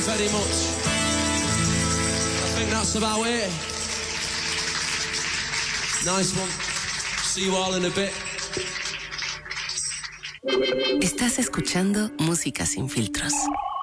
Very much. I think that's about it. Nice one. See you all in a bit. Estás escuchando Música Sin Filtros.